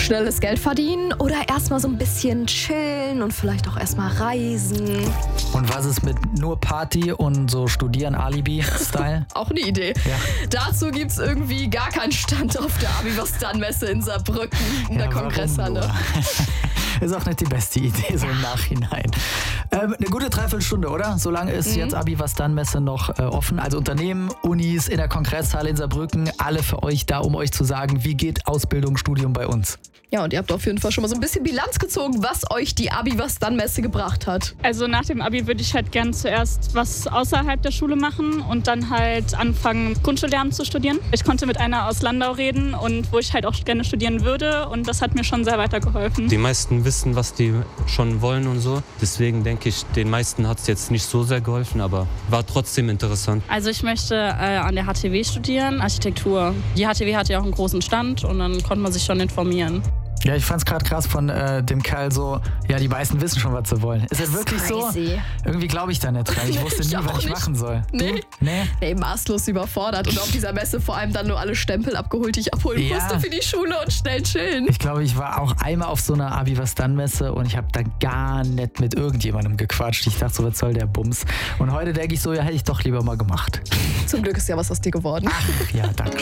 Schnelles Geld verdienen oder erstmal so ein bisschen chillen und vielleicht auch erstmal reisen? Und was ist mit nur Party und so Studieren-Alibi-Style? Auch eine Idee. Ja. Dazu gibt's irgendwie gar keinen Stand auf der Abi-Was-Dann-Messe in Saarbrücken in der warum Kongresshalle. nur? Ist auch nicht die beste Idee, so im Nachhinein. Eine gute Dreiviertelstunde, oder? Solange ist jetzt Abi-Was-Dann-Messe noch offen. Also Unternehmen, Unis in der Kongresshalle in Saarbrücken, alle für euch da, um euch zu sagen, wie geht Ausbildung, Studium bei uns. Ja, und ihr habt auf jeden Fall schon mal so ein bisschen Bilanz gezogen, was euch die Abi-Was-Dann-Messe gebracht hat. Also nach dem Abi würde ich halt gern zuerst was außerhalb der Schule machen und dann halt anfangen, Grundschullehramt zu studieren. Ich konnte mit einer aus Landau reden und wo ich halt auch gerne studieren würde und das hat mir schon sehr weitergeholfen. Die meisten wissen, was die schon wollen und so. Deswegen denke ich, den meisten hat es jetzt nicht so sehr geholfen, aber war trotzdem interessant. Also ich möchte an der HTW studieren, Architektur. Die HTW hat ja auch einen großen Stand und dann konnte man sich schon informieren. Ja, ich fand's gerade krass von dem Kerl so, ja, die meisten wissen schon, was sie wollen. Ist das wirklich crazy. So? Irgendwie glaube ich da nicht dran. Ich wusste nie, Ich auch was ich nicht. machen soll. Nee. Du? Nee? Nee, maßlos überfordert und auf dieser Messe vor allem dann nur alle Stempel abgeholt, die ich abholen Ja. musste für die Schule und schnell chillen. Ich glaube, ich war auch einmal auf so einer Abi-Was-Dann-Messe und ich habe da gar nicht mit irgendjemandem gequatscht. Ich dachte so, was soll der Bums? Und heute denke ich so, ja, hätte ich doch lieber mal gemacht. Zum Glück ist ja was aus dir geworden. Ja, danke.